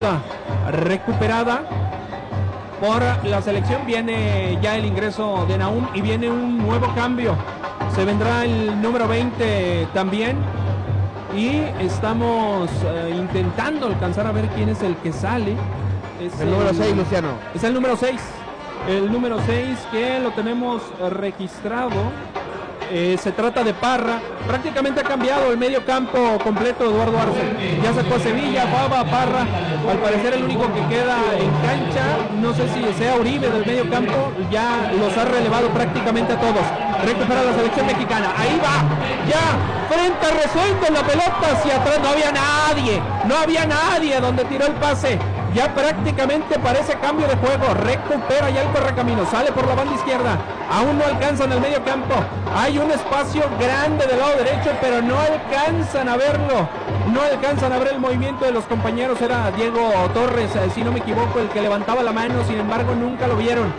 recuperada por la selección. Viene ya el ingreso de Nahum y viene un nuevo cambio. Se vendrá el número 20 también. Y estamos intentando alcanzar a ver quién es el que sale. Es el número 6, Luciano. Es el número 6. El número 6 que lo tenemos registrado. Se trata de Parra. Prácticamente ha cambiado el medio campo completo Eduardo Arce. Ya sacó a Sevilla, Fava, Parra. Al parecer el único que queda en cancha, no sé si sea Uribe del medio campo, ya los ha relevado prácticamente a todos. Recupera la selección mexicana. Ahí va. Ya. Frente resuelto la pelota hacia atrás. No había nadie. No había nadie donde tiró el pase. Ya prácticamente parece cambio de juego. Recupera ya el correcamino. Sale por la banda izquierda. Aún no alcanzan el medio campo. Hay un espacio grande del lado derecho, pero no alcanzan a verlo. No alcanzan a ver el movimiento de los compañeros. Era Diego Torres, si no me equivoco, el que levantaba la mano. Sin embargo, nunca lo vieron.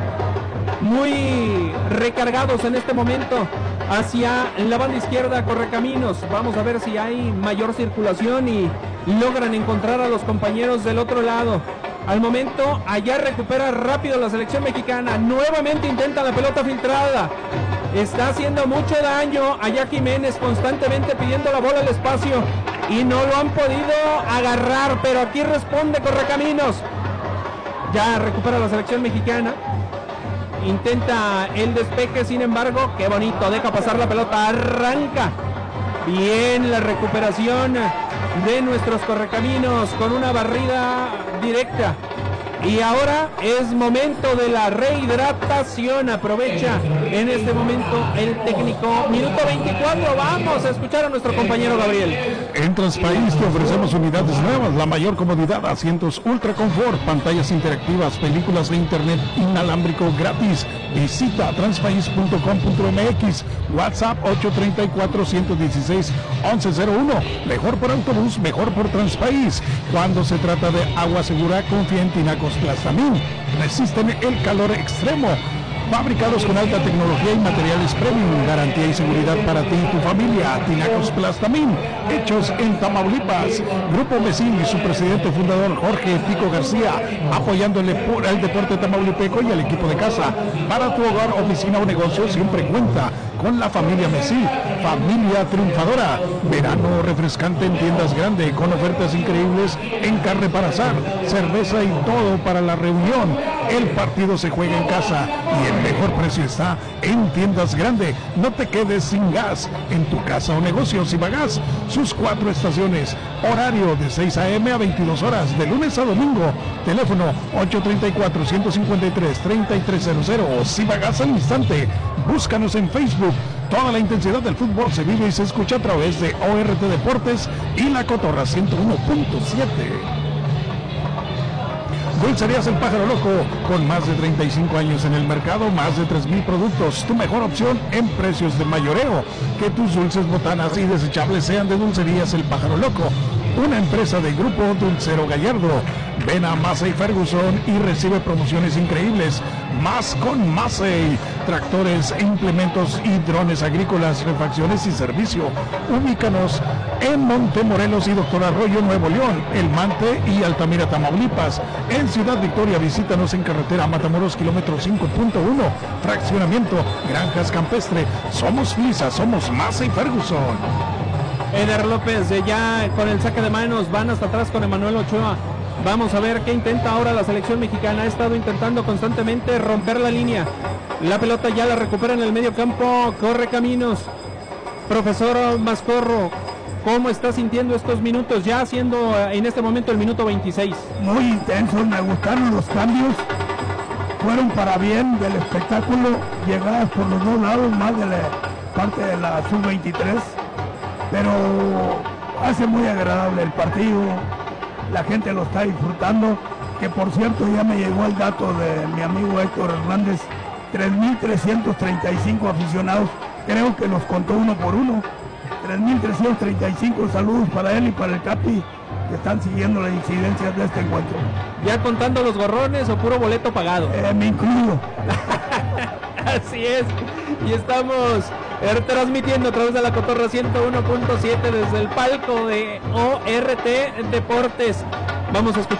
Muy recargados en este momento hacia la banda izquierda, Correcaminos. Vamos a ver si hay mayor circulación y logran encontrar a los compañeros del otro lado. Al momento, allá recupera rápido la selección mexicana. Nuevamente intenta la pelota filtrada. Está haciendo mucho daño allá Jiménez, constantemente pidiendo la bola al espacio y no lo han podido agarrar, pero aquí responde Correcaminos. Ya recupera la selección mexicana. Intenta el despeje, sin embargo, qué bonito, deja pasar la pelota, arranca. Bien la recuperación de nuestros Correcaminos con una barrida directa. Y ahora es momento de la rehidratación. Aprovecha en este momento el técnico. Minuto 24, vamos a escuchar a nuestro compañero Gabriel. En Transpaís te ofrecemos unidades nuevas, la mayor comodidad, asientos ultra confort, pantallas interactivas, películas de internet inalámbrico gratis. Visita transpaís.com.mx, WhatsApp 834-116-1101. Mejor por autobús, mejor por Transpaís. Cuando se trata de agua segura, confía en Tinacos Plastamín. Resisten el calor extremo. Fabricados con alta tecnología y materiales premium, garantía y seguridad para ti y tu familia. Tinacos Plastamín, hechos en Tamaulipas. Grupo Mesil y su presidente fundador Jorge Pico García, apoyándole al deporte tamaulipeco y al equipo de casa. Para tu hogar, oficina o negocio, siempre cuenta con la familia Mesil, familia triunfadora. Verano refrescante en tiendas grande, con ofertas increíbles en carne para asar, cerveza y todo para la reunión. El partido se juega en casa y el mejor precio está en tiendas grande. No te quedes sin gas en tu casa o negocio. Cibagas, sus 4 estaciones, horario de 6 a.m. a 22 horas, de lunes a domingo. Teléfono 834-153-3300 o Cibagas al instante. Búscanos en Facebook. Toda la intensidad del fútbol se vive y se escucha a través de ORT Deportes y La Cotorra 101.7. Dulcerías El Pájaro Loco, con más de 35 años en el mercado, más de 3,000 productos, tu mejor opción en precios de mayoreo. Que tus dulces, botanas y desechables sean de Dulcerías El Pájaro Loco, una empresa de Grupo Dulcero Gallardo. Ven a Massey Ferguson y recibe promociones increíbles. Más con Massey, tractores, implementos y drones agrícolas, refacciones y servicio. Ubícanos en Montemorelos y Doctor Arroyo, Nuevo León, El Mante y Altamira, Tamaulipas. En Ciudad Victoria, visítanos en carretera Matamoros, kilómetro 5.1, fraccionamiento Granjas Campestre. Somos Flisa, somos Massey Ferguson. Eder López ya con el saque de manos, van hasta atrás con Emanuel Ochoa. Vamos a ver qué intenta ahora la selección mexicana. Ha estado intentando constantemente romper la línea. La pelota ya la recupera en el medio campo, Correcaminos. Profesor Mascorro, ¿cómo está sintiendo estos minutos? Ya siendo en este momento el minuto 26. Muy intensos, me gustaron los cambios. Fueron para bien del espectáculo, llegadas por los dos lados, más de la parte de la sub-23. Pero hace muy agradable el partido, la gente lo está disfrutando, que por cierto ya me llegó el dato de mi amigo Héctor Hernández, 3,335 aficionados, creo que los contó uno por uno, 3,335, saludos para él y para el Capi, que están siguiendo las incidencias de este encuentro. ¿Ya contando los gorrones o puro boleto pagado? Me incluyo. Así es, y estamos transmitiendo a través de La Cotorra 101.7 desde el palco de ORT Deportes. Vamos a escuchar